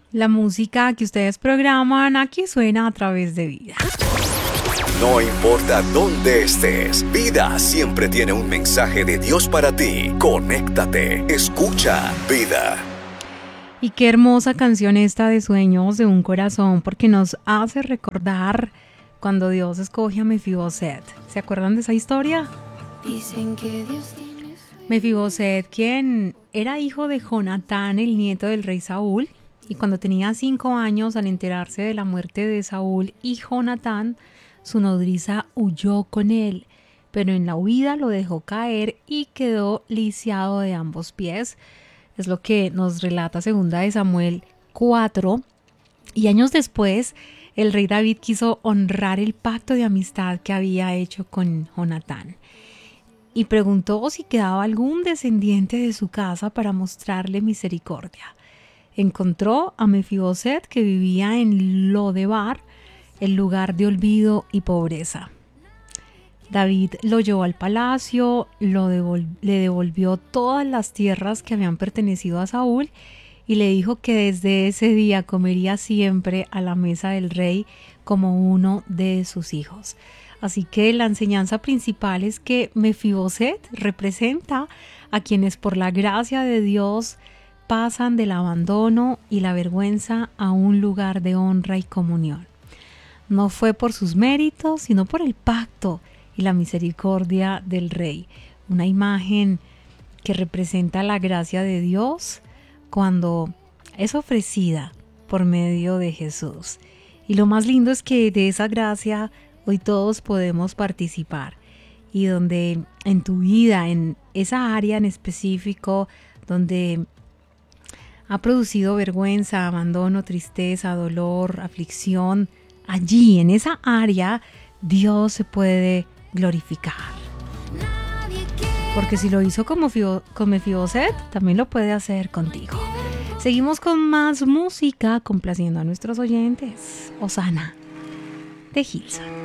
La música que ustedes programan aquí suena a través de Vida. No importa dónde estés, Vida siempre tiene un mensaje de Dios para ti. Conéctate, escucha Vida. Y qué hermosa canción esta de Sueños de un Corazón, porque nos hace recordar cuando Dios escoge a Mefiboset. ¿Se acuerdan de esa historia? Dicen que Dios tiene Mefiboset, quien era hijo de Jonatán, el nieto del rey Saúl, y cuando tenía 5 años, al enterarse de la muerte de Saúl y Jonatán, su nodriza huyó con él, pero en la huida lo dejó caer y quedó lisiado de ambos pies. Es lo que nos relata 2 de Samuel 4. Y años después, el rey David quiso honrar el pacto de amistad que había hecho con Jonatán. Y preguntó si quedaba algún descendiente de su casa para mostrarle misericordia. Encontró a Mefiboset, que vivía en Lodebar, el lugar de olvido y pobreza. David lo llevó al palacio, le devolvió todas las tierras que habían pertenecido a Saúl y le dijo que desde ese día comería siempre a la mesa del rey como uno de sus hijos. Así que la enseñanza principal es que Mefiboset representa a quienes por la gracia de Dios pasan del abandono y la vergüenza a un lugar de honra y comunión. No fue por sus méritos, sino por el pacto y la misericordia del rey. Una imagen que representa la gracia de Dios cuando es ofrecida por medio de Jesús. Y lo más lindo es que de esa gracia hoy todos podemos participar. Y donde en tu vida, en esa área en específico, donde ha producido vergüenza, abandono, tristeza, dolor, aflicción, allí, en esa área, Dios se puede glorificar. Porque si lo hizo con Mefiboset, también lo puede hacer contigo. Seguimos con más música, complaciendo a nuestros oyentes. Hosanna, de Gilson.